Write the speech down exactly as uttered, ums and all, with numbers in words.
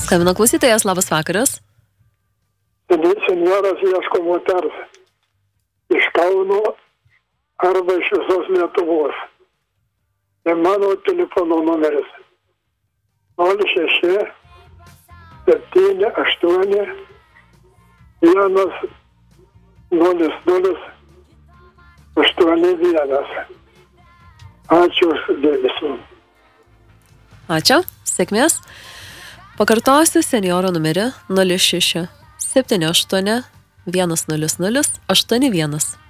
Skambina klausytojas, labas vakaras. Senjoras ieško moters iš Kauno arba iš visos Lietuvos. Tai mano telefono numeris nol šeši septyni aštuoni vienas nulis nulis aštuoni vienas. Ačiū už dėmesį. Ačiū, sėkmės. Pakartosiu senjoro numerį nol šeši septyni aštuoni vienas nulis nulis aštuoni vienas.